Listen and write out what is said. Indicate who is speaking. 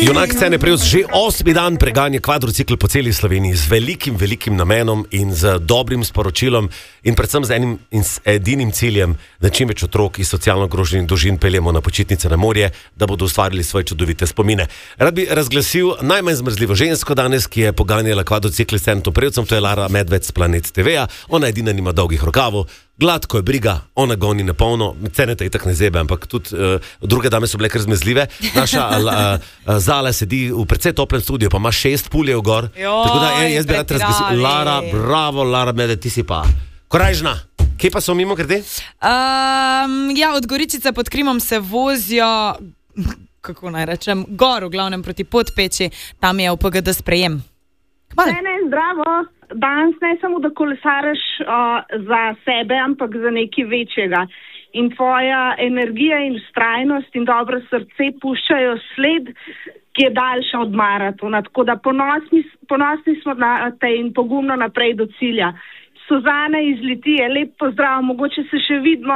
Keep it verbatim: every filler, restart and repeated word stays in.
Speaker 1: Junak scene Preus že osmi dan preganja kvadrocikl po celi Sloveniji z velikim, velikim namenom in z dobrim sporočilom in predvsem z enim in s edinim ciljem, da čim več otrok iz socialno ogroženih družin peljemo na počitnice na morje, da bodo ustvarili svoje čudovite spomine. Rad bi razglasil najmanj zmrzljivo žensko danes, ki je poganjala kvadrocikl s Cenetom Preucem, to je Lara Medved z Planet te ve. Ona edina nima dolgih rokavov, gladko je briga, ona goni na polno, Ceneta itak ne zebe, ampak tudi uh, druge dame so bile kar zmezljive. Naša uh, uh, Zala sedi v precej toplem studiu, pa ima šest puljev gor.
Speaker 2: Joj,
Speaker 1: tako da je, jaz bi rad razglasil. Lara, bravo, Lara Medved, ti si pa korajžna. Kje pa so mimo grede?
Speaker 2: Um, ja, od Goričice pod Krimom se vozijo, kako naj rečem, gor, v glavnem proti Podpeči, tam je v pe ge de sprejem.
Speaker 3: Ne, zdravo. Danes ne samo, da kolesariš uh, za sebe, ampak za nekaj večjega. In tvoja energija in vztrajnost in dobro srce puščajo sled, ki je daljša od maratona. Tako da ponosni, ponosni smo na te in pogumno naprej do cilja. Suzana iz Litije, lep pozdrav, mogoče se še vidimo.